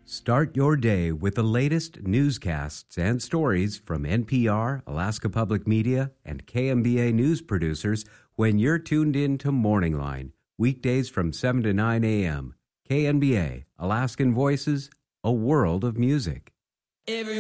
Start your day with the latest newscasts and stories from NPR, Alaska Public Media, and KMBA news producers when you're tuned in to Morning Line, weekdays from 7 to 9 a.m. KNBA, Alaskan Voices, a world of music.